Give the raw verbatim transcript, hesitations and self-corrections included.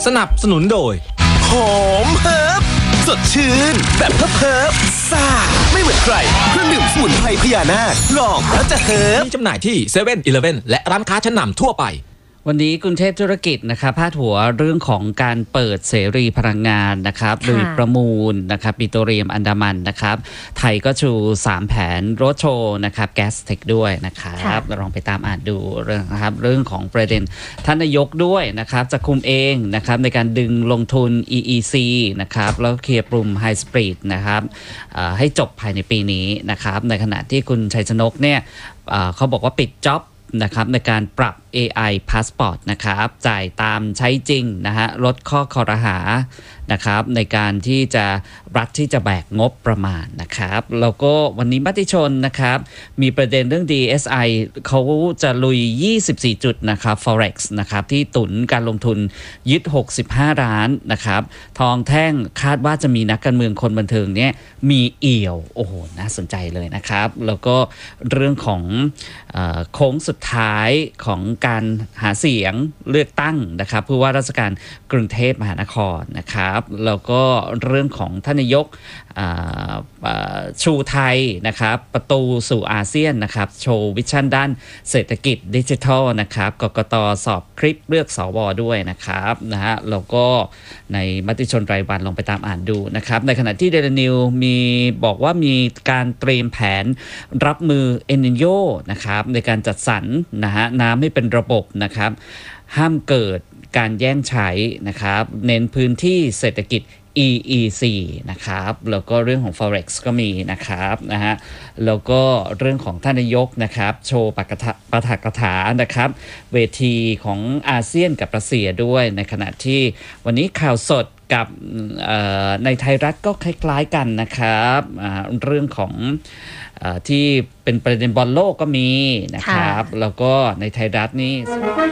สนับสนุนโดยหอมเฮิร์บสดชื่นแบบเฮิร์บเฮิร์บซ่าไม่เหมือนใครเครื่องดื่มสมุนไพรพญานาคลองแล้วจะเฮิร์บมีจำหน่ายที่เซเว่นอีเลฟเว่นและร้านค้าชั้นนำทั่วไปวันนี้กรุงเทพธุรกิจนะครับพาดหัวเรื่องของการเปิดเสรีพลังงานนะครับโดยประมูลนะครับปิโตรเลียมอันดามันนะครับไทยก็ชูสามแผนโรดโชว์นะครับแก๊สเทคด้วยนะครับลองไปตามอ่านดูเรื่องนะครับเรื่องของประเด็นท่านนายกด้วยนะครับจะคุมเองนะครับในการดึงลงทุน อี อี ซี นะครับแล้วเคลียร์ปุ่มไฮสปีดนะครับให้จบภายในปีนี้นะครับในขณะที่คุณชัยชนกเนี่ยเขาบอกว่าปิดจ็อบนะครับในการปรับ เอ ไอ Passport นะครับจ่ายตามใช้จริงนะฮะลดข้อคอรหานะครับในการที่จะรัฐที่จะแบกงบประมาณนะครับแล้วก็วันนี้มติชนนะครับมีประเด็นเรื่อง ดี เอส ไอ เขาจะลุยยี่สิบสี่จุดนะครับ Forex นะครับที่ตุนการลงทุนยึดหกสิบห้าร้านนะครับทองแท่งคาดว่าจะมีนักการเมืองคนบันเทิงเนี่ยมีเอี่ยวโอ้โหน่าสนใจเลยนะครับแล้วก็เรื่องของเอ่อโค้งสุดท้ายของการหาเสียงเลือกตั้งนะครับผู้ว่าราชการกรุงเทพมหานครนะครับแล้วก็เรื่องของท่านนายกชูไทยนะครับประตูสู่อาเซียนนะครับโชว์วิชั่นด้านเศรษฐกิจดิจิทัลนะครับกกต.สอบคลิปเลือกสวด้วยนะครับนะฮะแล้วก็ในมติชนรายวันลองไปตามอ่านดูนะครับในขณะที่เดลินิวมีบอกว่ามีการเตรียมแผนรับมือเอลนิโญนะครับในการจัดสรรนะฮะน้ำให้เป็นระบบนะครับห้ามเกิดการแย่งใช้นะครับเน้นพื้นที่เศรษฐกิจ อี อี ซี นะครับแล้วก็เรื่องของ Forex ก็มีนะครับนะฮะแล้วก็เรื่องของท่านนายกนะครับโชว์ปาฐกถานะครับเวทีของอาเซียนกับรัสเซียด้วยในขณะที่วันนี้ข่าวสดกับในไทยรัฐก็คล้ายๆกันนะครับเรื่องของที่เป็นประเด็นบอลโลกก็มีนะครับแล้วก็ในไทยรัฐนี่